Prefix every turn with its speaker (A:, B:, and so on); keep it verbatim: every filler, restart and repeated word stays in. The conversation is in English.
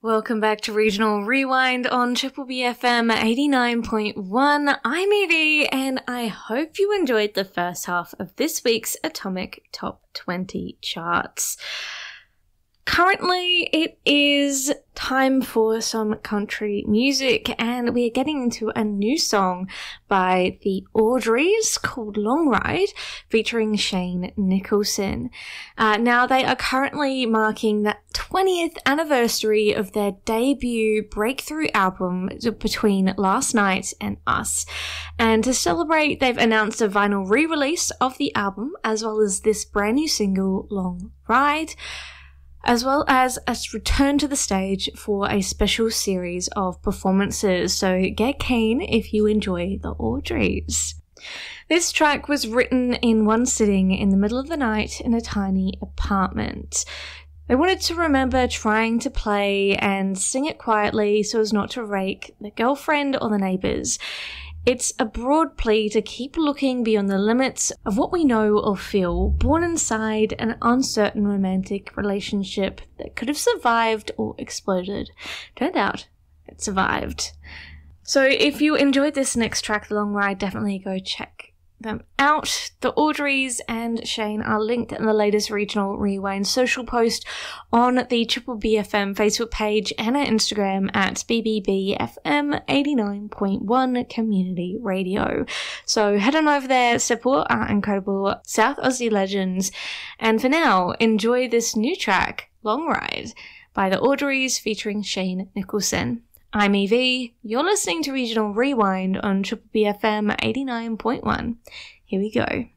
A: Welcome back to Regional Rewind on Triple B F M eighty-nine point one. I'm Evie, and I hope you enjoyed the first half of this week's Atomic Top twenty charts. Currently, it is time for some country music, and we are getting into a new song by the Audreys called Long Ride, featuring Shane Nicholson. Uh, now, they are currently marking the twentieth anniversary of their debut breakthrough album Between Last Night and Us. And to celebrate, they've announced a vinyl re-release of the album, as well as this brand new single, Long Ride, as well as a return to the stage for a special series of performances. So get keen if you enjoy the Audreys. This track was written in one sitting in the middle of the night in a tiny apartment. They wanted to remember trying to play and sing it quietly so as not to rake the girlfriend or the neighbours. It's a broad plea to keep looking beyond the limits of what we know or feel, born inside an uncertain romantic relationship that could have survived or exploded. Turned out it survived. So if you enjoyed this next track, The Long Ride, definitely go check them out. The Audreys and Shane are linked in the latest Regional Rewind social post on the Triple B F M Facebook page and our Instagram at B B B F M eighty-nine point one Community Radio. So head on over there, support our incredible South Aussie legends, and for now, enjoy this new track, Long Ride, by the Audreys featuring Shane Nicholson. I'm Evie, you're listening to Regional Rewind on Triple B F M eighty-nine point one. Here we go.